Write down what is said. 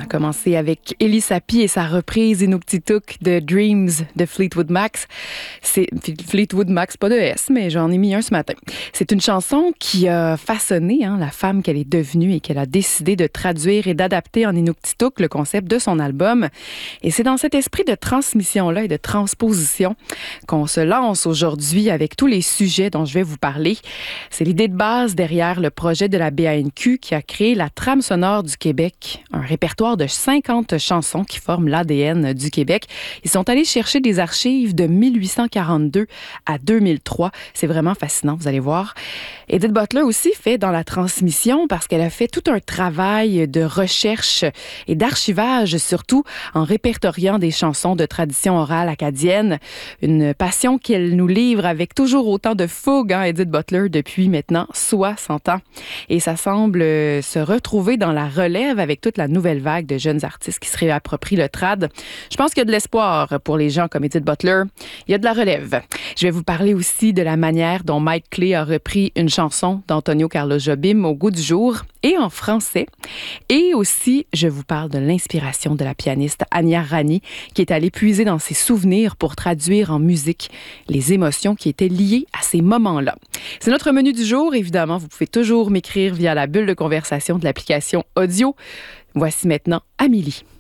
commencé avec Elie Sapi et sa reprise Inuktitut de Dreams de Fleetwood Mac. C'est Fleetwood Mac, pas de S, mais j'en ai mis un ce matin. C'est une chanson qui a façonné la femme qu'elle est devenue et qu'elle a décidé de traduire et d'adapter en Inuktitut le concept de son album. Et c'est dans cet esprit de transmission-là et de transposition qu'on se lance aujourd'hui avec tous les sujets dont je vais vous parler. C'est l'idée de base derrière le projet de la BANQ qui a créé la trame sonore du Québec, un répertoire de 50 chansons qui forment l'ADN du Québec. Ils sont allés chercher des archives de 1842 à 2003. C'est vraiment fascinant, vous allez voir. Edith Butler aussi fait dans la transmission parce qu'elle a fait tout un travail de recherche et d'archivage, surtout en répertoriant des chansons de tradition orale acadienne. Une passion qu'elle nous livre avec toujours autant de fougue, Edith Butler, depuis maintenant 60 ans. Et ça semble se retrouver dans la relève avec toute la nouvelle vague de jeunes artistes qui se réapproprient le trad. Je pense qu'il y a de l'espoir pour les gens comme Edith Butler. Il y a de la relève. Je vais vous parler aussi de la manière dont Mike Clay a repris une chanson d'Antonio Carlos Jobim au goût du jour et en français. Et aussi, je vous parle de l'inspiration de la pianiste Anya Rani qui est allée puiser dans ses souvenirs pour traduire en musique les émotions qui étaient liées à ces moments-là. C'est notre menu du jour. Évidemment, vous pouvez toujours m'écrire via la bulle de conversation de l'application audio. Voici maintenant Amélie.